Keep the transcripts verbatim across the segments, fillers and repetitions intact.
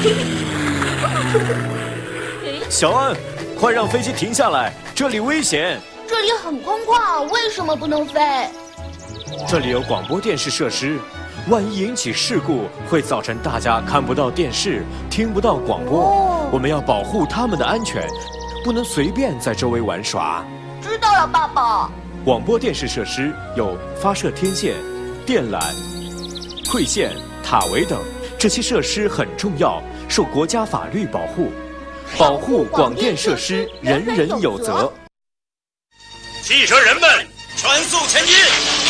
小安，快让飞机停下来，这里危险。 这里很空旷，为什么不能飞？ 这里有广播电视设施，万一引起事故，会造成大家看不到电视，听不到广播。哦，我们要保护他们的安全，不能随便在周围玩耍。 知道了，爸爸。 广播电视设施有发射天线、电缆、馈线、塔围等，这些设施很重要，受国家法律保护。保护广电设施，人人有责。 汽车人们，全速前进！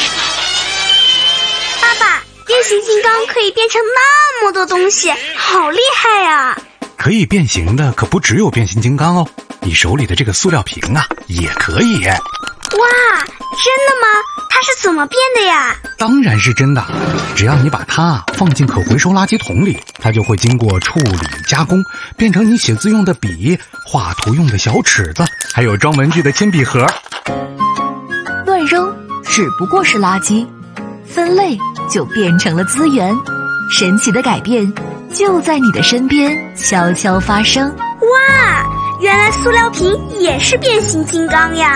爸爸，变形金刚可以变成那么多东西，好厉害呀！ 可以变形的可不只有变形金刚哦，你手里的这个塑料瓶啊，也可以。 哇，真的吗？它是怎么变的呀？ 当然是真的，只要你把它放进可回收垃圾桶里，它就会经过处理加工，变成你写字用的笔、画图用的小尺子，还有装文具的铅笔盒。 乱扔只不过是垃圾，分类就变成了资源。神奇的改变就在你的身边悄悄发生。 哇，原来塑料瓶也是变形金刚呀！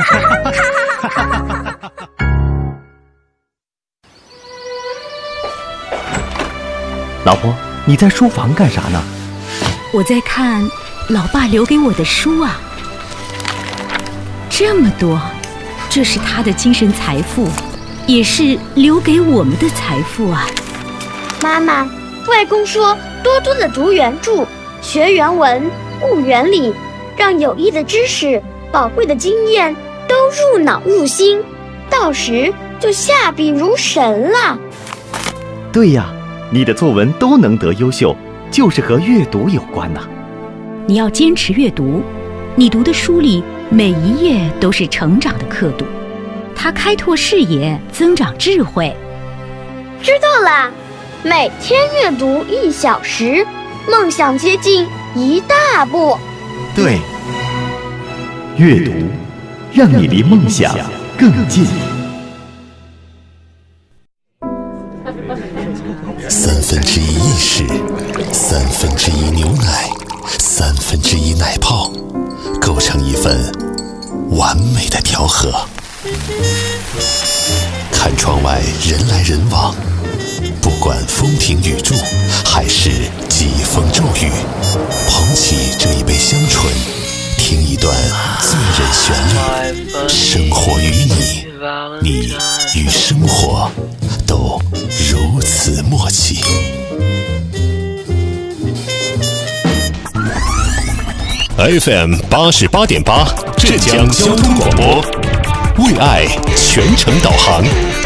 老婆，你在书房干啥呢？ 我在看老爸留给我的书啊，这么多，这是他的精神财富，也是留给我们的财富啊。 妈妈，外公说多多的读原著，学原文，悟原理，让有益的知识、宝贵的经验都入脑入心，到时就下笔如神了。 对呀，你的作文都能得优秀，就是和阅读有关呐。 你要坚持阅读，你读的书里每一页都是成长的刻度，它开拓视野，增长智慧。 知道了，每天阅读一小时，梦想接近一大步。 对，阅读让你离梦想更近。 三分之一意式，三分之一牛奶，三分之一奶泡，构成一份完美的调和。看窗外人来人往，不管风平雨骤还是疾风骤雨，捧起这一杯香醇，听一段醉人旋律。生活与你，你与生活都如此默契。F M 八十八点八，浙江交通广播，为爱全程导航。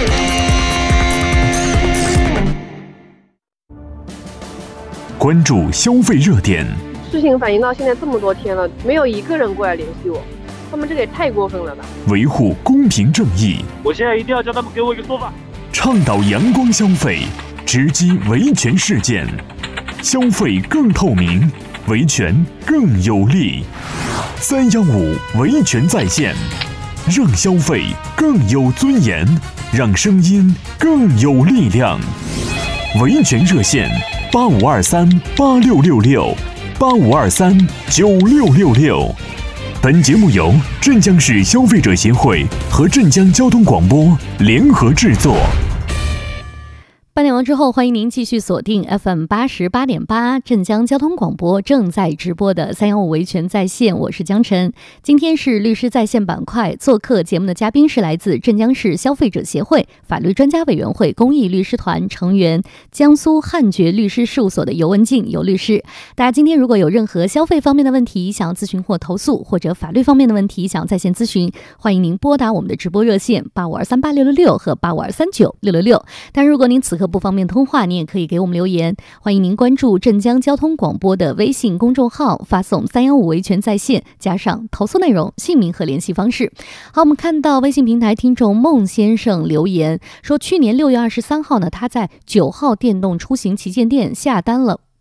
关注消费热点。 事情反映到现在这么多天了，没有一个人过来联系我，他们这个也太过分了吧！ 维护公平正义， 我现在一定要叫他们给我一个说法。 倡导阳光消费，直击维权事件，消费更透明，维权更有力。三幺五维权在线，让消费更有尊严，让声音更有力量。维权热线八五二三八六六六八五二三九六六六。本节目由镇江市消费者协会和镇江交通广播联合制作。 八点完之后，欢迎您继续锁定 F M 八十八点八镇江交通广播正在直播的三幺五维权在线，我是江晨。今天是律师在线板块，做客节目的嘉宾是来自镇江市消费者协会法律专家委员会公益律师团成员、江苏汉爵律师事务所的尤文静尤律师。大家今天如果有任何消费方面的问题想要咨询或投诉，或者法律方面的问题想要在线咨询，欢迎您拨打我们的直播热线八五二三八六六六和八五二三九六六六。但如果您此刻不方便通话，你也可以给我们留言。欢迎您关注镇江交通广播的微信公众号，发送三幺五维权在线加上投诉内容、姓名和联系方式。好，我们看到微信平台听众孟先生留言说，去年六月二十三号呢，他在九号电动出行旗舰店下单了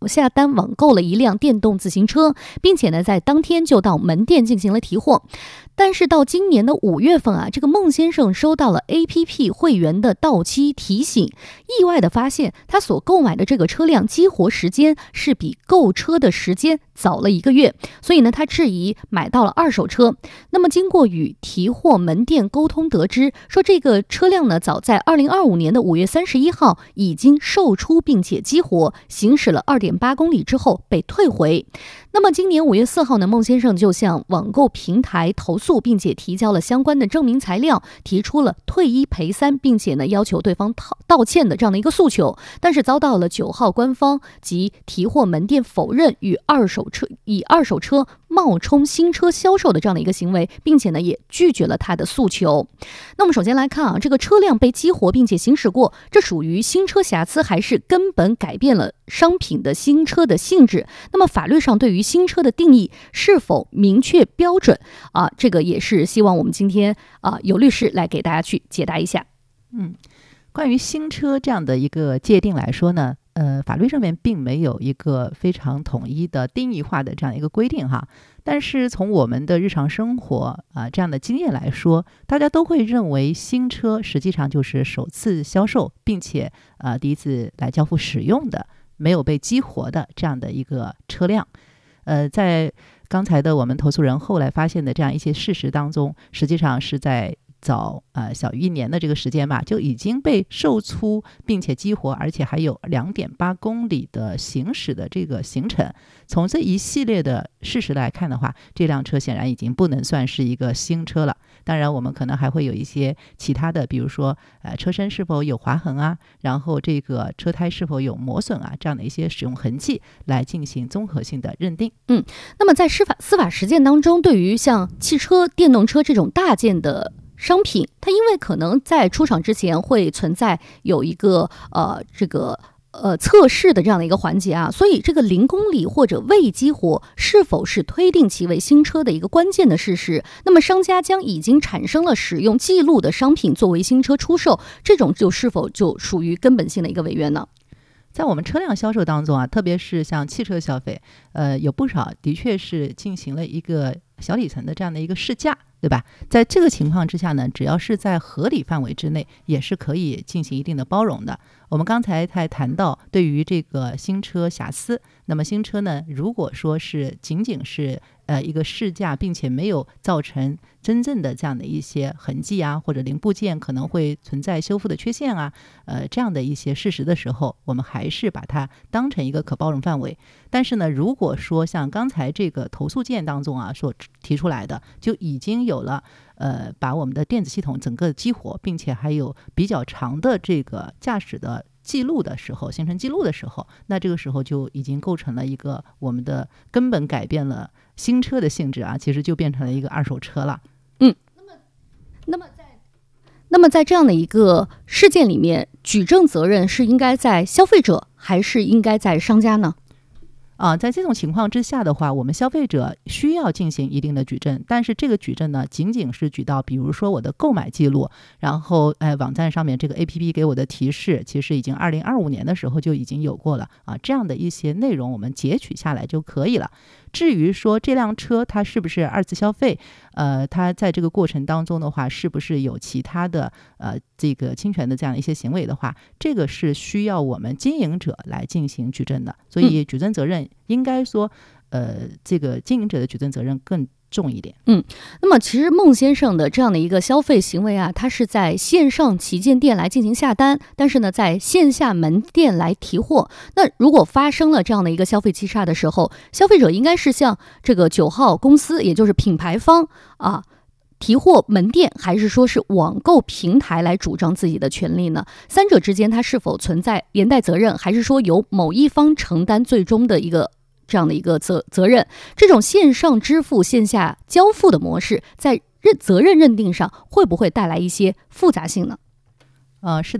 下单网购了一辆电动自行车，并且呢在当天就到门店进行了提货。但是到今年的五月份啊，这个孟先生收到了 A P P 会员的到期提醒，意外的发现他所购买的这个车辆激活时间是比购车的时间早了一个月，所以呢他质疑买到了二手车。那么经过与提货门店沟通得知，说这个车辆呢早在二零二五年的五月三十一号已经售出并且激活，行驶了 二点八公里之后被退回。那么今年五月四号呢，孟先生就向网购平台投诉，并且提交了相关的证明材料，提出了退一赔三，并且呢要求对方道歉的这样的一个诉求，但是遭到了九号官方及提货门店否认与二手车以二手车冒充新车销售的这样的一个行为，并且呢也拒绝了他的诉求。那么首先来看啊，这个车辆被激活并且行驶过，这属于新车瑕疵，还是根本改变了商品的新车的性质？那么法律上对于新车的定义是否明确标准啊？这个也是希望我们今天啊有律师来给大家去解答一下。 嗯，关于新车这样的一个界定来说呢，呃，法律上面并没有一个非常统一的定义化的这样一个规定哈。但是从我们的日常生活啊、呃、这样的经验来说，大家都会认为新车实际上就是首次销售，并且呃第一次来交付使用的，没有被激活的这样的一个车辆。呃，在刚才的我们投诉人后来发现的这样一些事实当中，实际上是在早呃小于一年的这个时间吧，就已经被售出并且激活，而且还有 两点八公里的行驶的这个行程。从这一系列的事实来看的话，这辆车显然已经不能算是一个新车了。当然我们可能还会有一些其他的，比如说呃车身是否有划痕啊，然后这个车胎是否有磨损啊，这样的一些使用痕迹来进行综合性的认定。 嗯，那么在司法司法实践当中，对于像汽车、电动车这种大件的商品，它因为可能在出厂之前会存在有一个呃这个呃测试的这样的一个环节啊，所以这个零公里或者未激活是否是推定其为新车的一个关键的事实。那么商家将已经产生了使用记录的商品作为新车出售，这种就是否就属于根本性的一个违约呢？ 在我们车辆销售当中啊，特别是像汽车消费，呃，有不少的确是进行了一个小里程的这样的一个试驾，对吧？在这个情况之下呢，只要是在合理范围之内，也是可以进行一定的包容的。我们刚才才谈到，对于这个新车瑕疵，那么新车呢，如果说是仅仅是呃一个试驾，并且没有造成真正的这样的一些痕迹啊，或者零部件可能会存在修复的缺陷啊，呃这样的一些事实的时候，我们还是把它当成一个可包容范围。但是呢，如果说像刚才这个投诉件当中啊所提出来的，就已经有了呃把我们的电子系统整个激活，并且还有比较长的这个驾驶的记录的时候，行程记录的时候，那这个时候就已经构成了一个我们的根本改变了新车的性质啊，其实就变成了一个二手车了。 嗯，那么那么在那么在这样的一个事件里面，举证责任是应该在消费者还是应该在商家呢？ 啊，在这种情况之下的话，我们消费者需要进行一定的举证，但是这个举证呢，仅仅是举到比如说我的购买记录，然后哎网站上面这个 A P P 给我的提示，其实已经二零二五年的时候就已经有过了啊，这样的一些内容我们截取下来就可以了。至于说这辆车它是不是二次消费，呃，它在这个过程当中的话，是不是有其他的呃这个侵权的这样一些行为的话，这个是需要我们经营者来进行举证的。所以举证责任应该说，呃，这个经营者的举证责任更重一点。 嗯，那么其实孟先生的这样的一个消费行为啊，他是在线上旗舰店来进行下单，但是呢，在线下门店来提货。那如果发生了这样的一个消费欺诈的时候，消费者应该是向这个九号公司，也就是品牌方啊，提货门店，还是说是网购平台来主张自己的权利呢？三者之间它是否存在连带责任，还是说由某一方承担最终的一个这样的一个责责任？这种线上支付线下交付的模式，在认责任认定上会不会带来一些复杂性呢？ 呃，是的。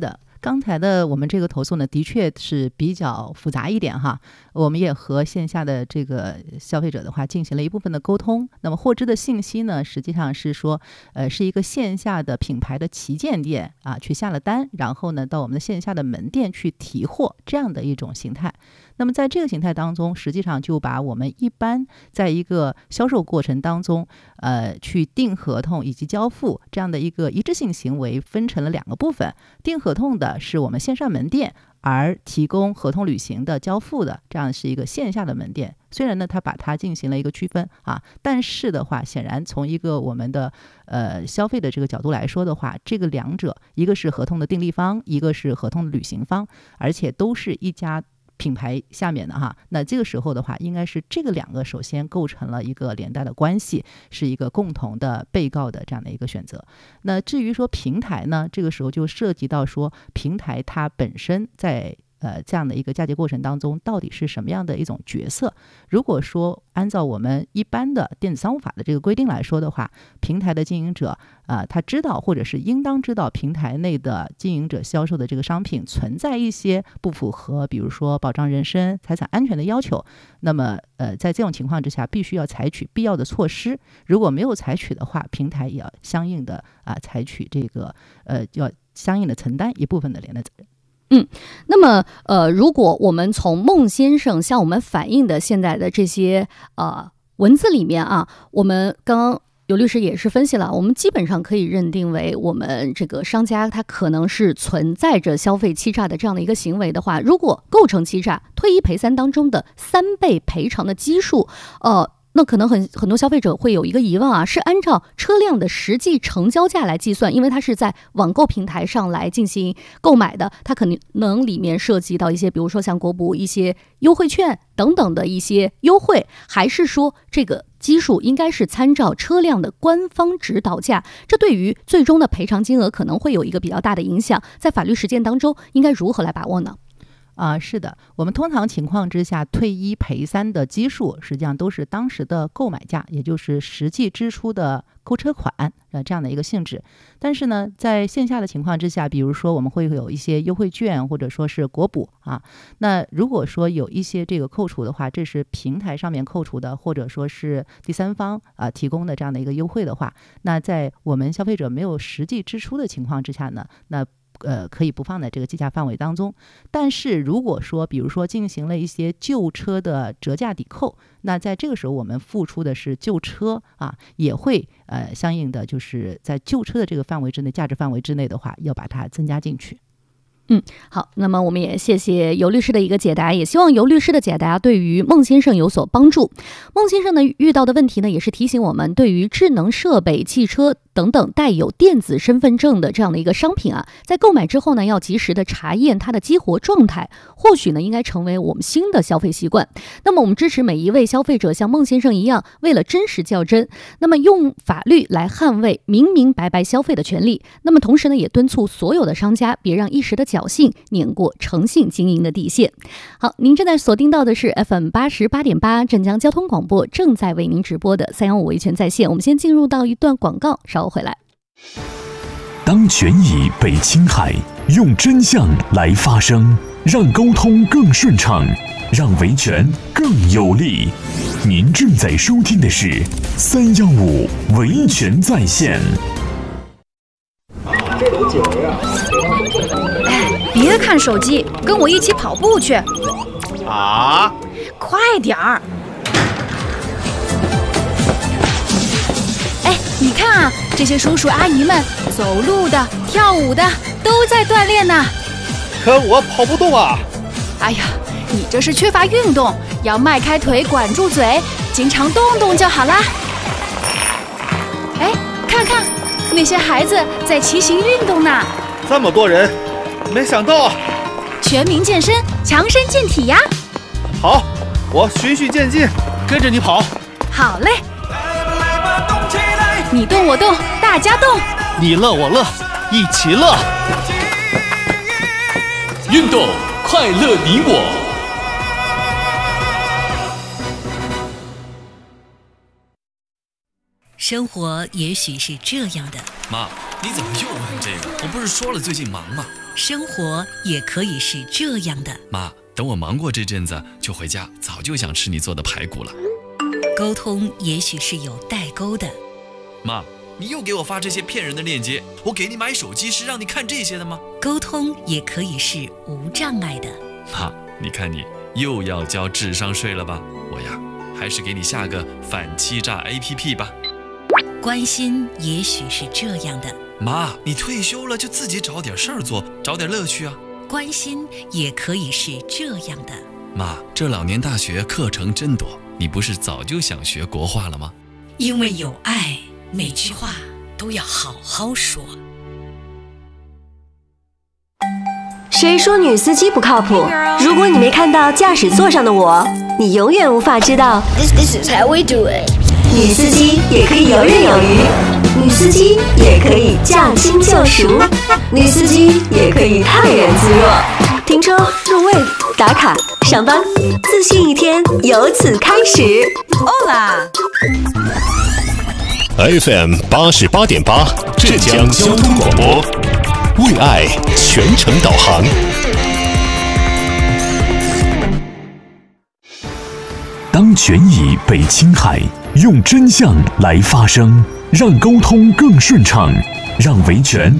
刚才的我们这个投诉呢，的确是比较复杂一点哈。我们也和线下的这个消费者的话进行了一部分的沟通。那么获知的信息呢，实际上是说，呃，是一个线下的品牌的旗舰店啊，去下了单，然后呢，到我们的线下的门店去提货这样的一种形态。那么在这个形态当中，实际上就把我们一般在一个销售过程当中，呃，去订合同以及交付这样的一个一致性行为分成了两个部分。订合同的是我们线上门店，而提供合同履行的交付的这样是一个线下的门店。虽然呢，它把它进行了一个区分啊，但是的话，显然从一个我们的呃消费的这个角度来说的话，这个两者一个是合同的订立方，一个是合同的履行方，而且都是一家品牌下面的哈，那这个时候的话，应该是这个两个首先构成了一个连带的关系，是一个共同的被告的这样的一个选择。那至于说平台呢，这个时候就涉及到说平台它本身在呃这样的一个嫁接过程当中到底是什么样的一种角色。如果说按照我们一般的电子商务法的这个规定来说的话，平台的经营者啊、呃，他知道或者是应当知道平台内的经营者销售的这个商品存在一些不符合，比如说保障人身财产安全的要求，那么呃，在这种情况之下，必须要采取必要的措施。如果没有采取的话，平台也要相应的啊、呃、采取这个呃要相应的承担一部分的连带责任。 嗯，那么呃，如果我们从孟先生向我们反映的现在的这些呃文字里面啊，我们刚刚有律师也是分析了，我们基本上可以认定为我们这个商家他可能是存在着消费欺诈的这样的一个行为的话，如果构成欺诈，退一赔三当中的三倍赔偿的基数，呃。那可能很很多消费者会有一个疑问啊，是按照车辆的实际成交价来计算，因为它是在网购平台上来进行购买的，它可能里面涉及到一些，比如说像国补一些优惠券等等的一些优惠，还是说这个基数应该是参照车辆的官方指导价？这对于最终的赔偿金额可能会有一个比较大的影响，在法律实践当中应该如何来把握呢？ 啊，是的，我们通常情况之下，退一赔三的基数实际上都是当时的购买价，也就是实际支出的购车款呃这样的一个性质。但是呢，在线下的情况之下，比如说我们会有一些优惠券或者说是国补啊，那如果说有一些这个扣除的话，这是平台上面扣除的，或者说是第三方啊提供的这样的一个优惠的话，那在我们消费者没有实际支出的情况之下呢，那呃，可以不放在这个计价范围当中。但是如果说比如说进行了一些旧车的折价抵扣，那在这个时候我们付出的是旧车啊，也会呃相应的就是在旧车的这个范围之内，价值范围之内的话，要把它增加进去。 嗯，好，那么我们也谢谢尤律师的一个解答，也希望尤律师的解答对于孟先生有所帮助。孟先生呢遇到的问题呢，也是提醒我们，对于智能设备、汽车等等带有电子身份证的这样的一个商品啊，在购买之后呢，要及时的查验它的激活状态，或许呢应该成为我们新的消费习惯。那么我们支持每一位消费者像孟先生一样，为了真实较真，那么用法律来捍卫明明白白消费的权利。那么同时呢，也敦促所有的商家别让一时的侥幸碾过诚信经营的底线。好，您正在锁定到的是 F M 八十八点八镇江交通广播，正在为您直播的三幺五维权在线。我们先进入到一段广告，稍后回来。 当权益被侵害，用真相来发声，让沟通更顺畅，让维权更有力。您正在收听的是三幺五维权在线。 哎，别看手机，跟我一起跑步去。 啊！ 快点儿！哎，你看啊，这些叔叔阿姨们走路的、跳舞的都在锻炼呢。 可我跑不动啊！ 哎呀，你这是缺乏运动，要迈开腿，管住嘴，经常动动就好啦。哎，看看那些孩子在骑行运动呢。 这么多人，没想到啊！ 全民健身，强身健体呀！ 好，我循序渐进，跟着你跑。 好嘞！你动我动，大家动。 你乐我乐，一起乐。 运动快乐你我。 生活也许是这样的。 妈，你怎么又问这个？我不是说了最近忙吗？ 生活也可以是这样的。 妈，等我忙过这阵子就回家，早就想吃你做的排骨了。 沟通也许是有代沟的。 妈，你又给我发这些骗人的链接，我给你买手机是让你看这些的吗？ 沟通也可以是无障碍的。 妈，你看你又要交智商税了吧？我呀，还是给你下个反欺诈 A P P 吧。 关心也许是这样的。 妈，你退休了就自己找点事儿做，找点乐趣啊。 关心也可以是这样的。 妈，这老年大学课程真多，你不是早就想学国话了吗？ 因为有爱，每句话都要好好说。 谁说女司机不靠谱？如果你没看到驾驶座上的我，你永远无法知道 This this is how we do it。 女司机也可以游刃有余，女司机也可以驾轻就熟，女司机也可以泰然自若。停车、入位、打卡、上班，自信一天由此开始。 哦啦 F M 八十八点八，浙江交通广播，为爱全程导航。 当权益被侵害，用真相来发声，让沟通更顺畅，让维权